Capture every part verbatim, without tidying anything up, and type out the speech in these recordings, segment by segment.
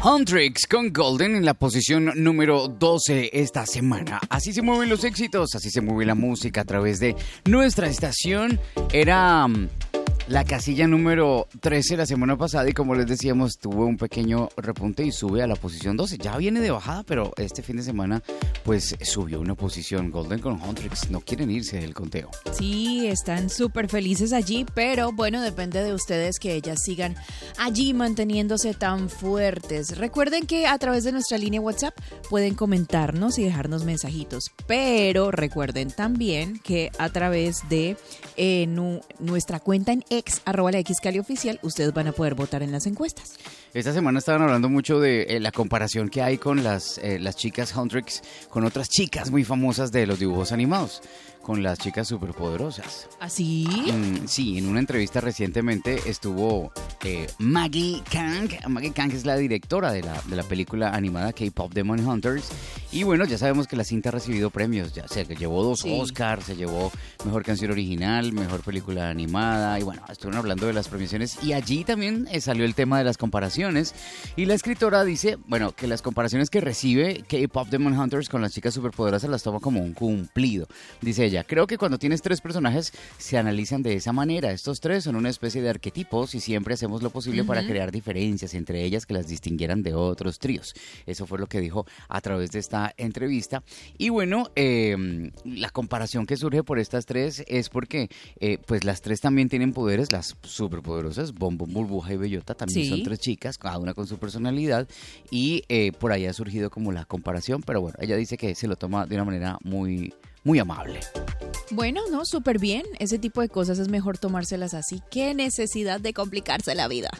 Huntrix con Golden en la posición número doce esta semana. Así se mueven los éxitos, así se mueve la música a través de nuestra estación. Era um, la casilla número trece la semana pasada y como les decíamos, tuvo un pequeño repunte y sube a la posición doce. Ya viene de bajada, pero este fin de semana pues subió una posición. Golden con Huntrix, no quieren irse del conteo. Sí, están súper felices allí, pero bueno, depende de ustedes que ellas sigan allí manteniéndose tan fuertes. Recuerden que a través de nuestra línea WhatsApp pueden comentarnos y dejarnos mensajitos, pero recuerden también que a través de eh, nu- nuestra cuenta en X, arroba la X Cali Oficial, ustedes van a poder votar en las encuestas. Esta semana estaban hablando mucho de eh, la comparación que hay con las, eh, las chicas Huntrix con otras chicas muy famosas de los dibujos animados, con las chicas superpoderosas. ¿Así? Mm, sí, en una entrevista recientemente estuvo eh, Maggie Kang. Maggie Kang es la directora de la, de la película animada K-Pop Demon Hunters. Y bueno, ya sabemos que la cinta ha recibido premios. Ya se llevó dos Sí. Oscars, se llevó Mejor Canción Original, Mejor Película Animada. Y bueno, estuvieron hablando de las premiaciones. Y allí también eh, salió el tema de las comparaciones. Y la escritora dice, bueno, que las comparaciones que recibe K-Pop Demon Hunters con las chicas superpoderosas las toma como un cumplido. Dice ella, creo que cuando tienes tres personajes se analizan de esa manera. Estos tres son una especie de arquetipos y siempre hacemos lo posible uh-huh. para crear diferencias entre ellas que las distinguieran de otros tríos. Eso fue lo que dijo a través de esta entrevista. Y bueno, eh, la comparación que surge por estas tres es porque eh, pues las tres también tienen poderes, las superpoderosas, Bom Bom, Burbuja y Bellota también sí. son tres chicas, cada una con su personalidad y eh, por ahí ha surgido como la comparación, pero bueno, ella dice que se lo toma de una manera muy... muy amable. Bueno, no, súper bien. Ese tipo de cosas es mejor tomárselas así. ¿Qué necesidad de complicarse la vida?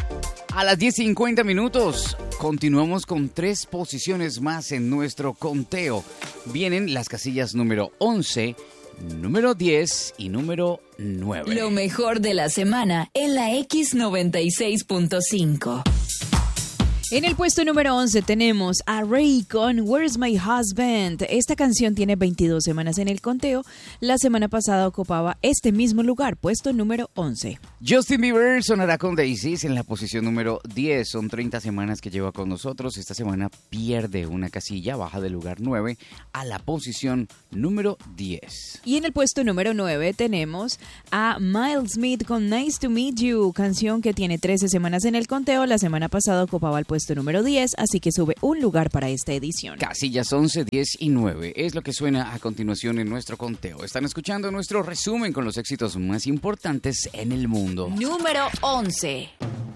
A las diez cincuenta minutos, continuamos con tres posiciones más en nuestro conteo. Vienen las casillas número once, número diez y número nueve. Lo mejor de la semana en la X noventa y seis punto cinco. En el puesto número once tenemos a Ray con Where's My Husband. Esta canción tiene veintidós semanas en el conteo. La semana pasada ocupaba este mismo lugar, puesto número once. Justin Bieber sonará con Daisies en la posición número diez. Son treinta semanas que lleva con nosotros. Esta semana pierde una casilla, baja del lugar nueve a la posición número diez. Y en el puesto número nueve tenemos a Miles Smith con Nice to Meet You, canción que tiene trece semanas en el conteo. La semana pasada ocupaba el puesto número diez, así que sube un lugar para esta edición. Casillas once, diez y nueve es lo que suena a continuación en nuestro conteo. Están escuchando nuestro resumen con los éxitos más importantes en el mundo. Número once.